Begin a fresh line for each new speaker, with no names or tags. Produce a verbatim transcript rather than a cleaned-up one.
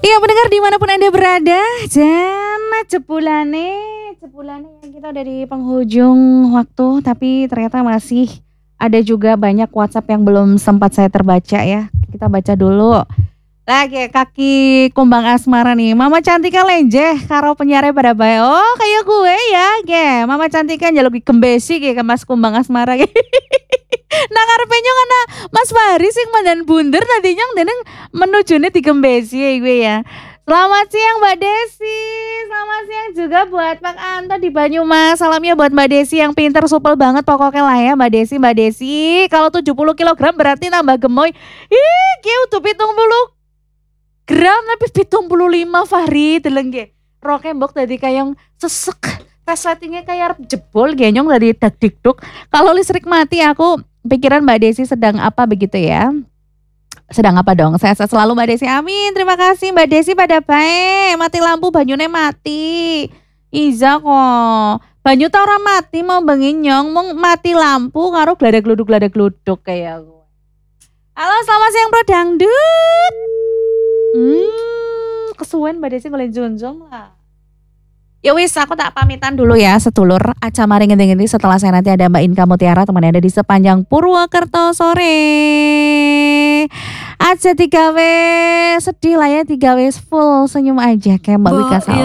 Iya pendengar dimanapun Anda berada, dan cepulane, cepulane yang kita udah di penghujung waktu, tapi ternyata masih ada juga banyak WhatsApp yang belum sempat saya terbaca ya. Kita baca dulu. Lagi kaki kumbang asmara nih, Mama Cantika lenjeh karo penyiarnya pada bae. Oh kayak gue ya, ge. Mama Cantika njaluk kembesi ge ke Mas Kumbang Asmara ge. Nah ngarepe nyong ana Mas Fahri sing mandan bunder tadi nyong deneng menujune dikembesi ya gue ya. Selamat siang Mbak Desi, selamat siang juga buat Pak Anto di Banyumas. Salamnya buat Mbak Desi yang pinter supel banget pokoknya lah ya Mbak Desi. Mbak Desi kalau tujuh puluh kilogram berarti nambah gemoy. Ih kieu tuh pitung puluh gram tapi pitung puluh lima Fahri deleng ge. Roke mbok tadi kayak sesek. Resletingnya kayak jebol genyong dari dak dikduk. Kalau listrik mati aku pikiran Mbak Desi sedang apa begitu ya. Sedang apa dong? Sehat-sehat selalu Mbak Desi. Amin. Terima kasih Mbak Desi pada bae. Mati lampu banyune mati. Iza kok. Banyu ta ora mati mau bengi nyong mung mati lampu karo gladak-gluduk-gladak-gluduk kayak gue. Halo, selamat siang Bro Dangdut. Hmm, kesuwen Mbak Desi boleh jonjong lah. Ya wis aku tak pamitan dulu ya sedulur. Aca mari ngendi-ngendi setelah saya nanti ada Mbak Inka Mutiara teman Anda di sepanjang Purwokerto sore. Aja tiga w sedih lah ya tiga w full senyum aja kayak Mbak Wika Salah.